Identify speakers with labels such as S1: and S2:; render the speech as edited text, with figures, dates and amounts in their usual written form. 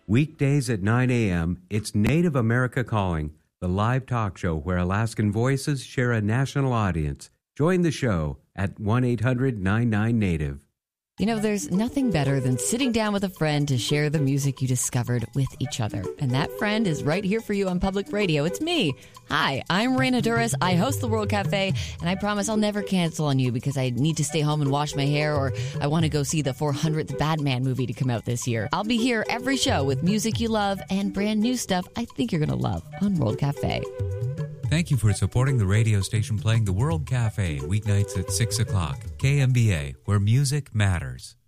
S1: Weekdays at 9 a.m., it's Native America Calling, the live talk show where Alaskan voices share a national audience. Join the show at 1-800-99-NATIVE.
S2: You know, there's nothing better than sitting down with a friend to share the music you discovered with each other. And that friend is right here for you on public radio. It's me. Hi, I'm Raina Duras. I host the World Cafe, and I promise I'll never cancel on you because I need to stay home and wash my hair, or I want to go see the 400th Batman movie to come out this year. I'll be here every show with music you love and brand new stuff I think you're going to love on World Cafe.
S3: Thank you for supporting the radio station playing the World Cafe weeknights at 6 o'clock. KMBA, where music matters.